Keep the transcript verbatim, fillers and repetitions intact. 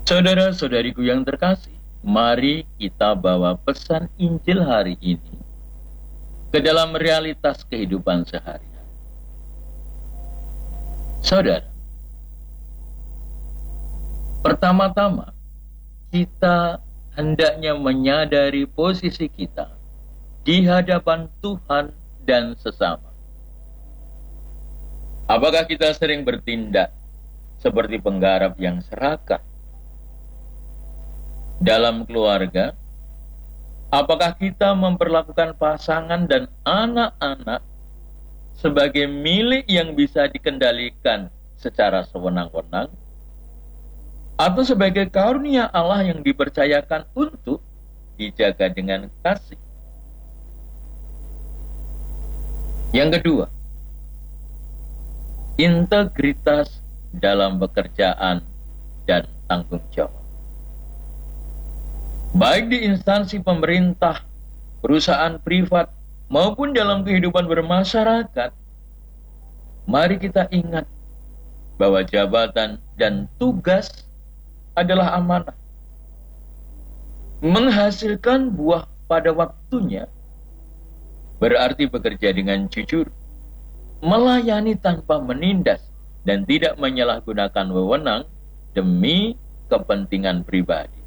Saudara-saudariku yang terkasih, mari kita bawa pesan Injil hari ini ke dalam realitas kehidupan sehari-hari. Saudara, pertama-tama kita hendaknya menyadari posisi kita di hadapan Tuhan dan sesama. Apakah kita sering bertindak seperti penggarap yang serakah dalam keluarga? Apakah kita memperlakukan pasangan dan anak-anak sebagai milik yang bisa dikendalikan secara sewenang-wenang, atau sebagai karunia Allah yang dipercayakan untuk dijaga dengan kasih? Yang kedua, integritas dalam pekerjaan dan tanggung jawab. Baik di instansi pemerintah, perusahaan privat, maupun dalam kehidupan bermasyarakat, mari kita ingat bahwa jabatan dan tugas adalah amanah. Menghasilkan buah pada waktunya berarti bekerja dengan jujur, melayani tanpa menindas, dan tidak menyalahgunakan wewenang demi kepentingan pribadi.